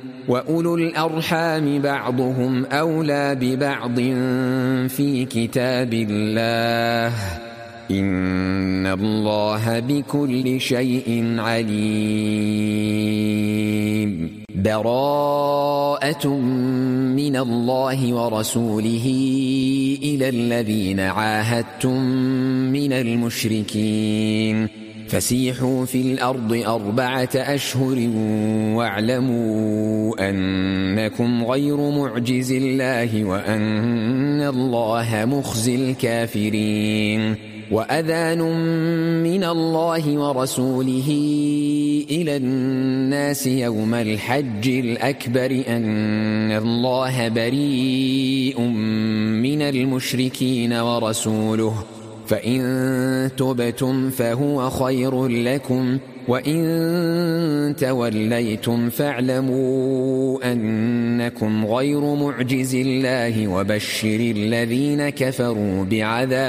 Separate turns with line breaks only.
وأولو الأرحام بعضهم أولى ببعض في كتاب الله إن الله بكل شيء عليم. براءة من الله ورسوله إلى الذين عاهدتم من المشركين فسيحوا في الأرض 4 أشهر واعلموا أنكم غير معجز الله وأن الله مخزي الكافرين. وأذان من الله ورسوله إلى الناس يوم الحج الأكبر أن الله بريء من المشركين ورسوله فإن تبتم فهو خير لكم وإن توليتم فاعلموا أنكم غير معجز الله وبشر الذين كفروا بعذاب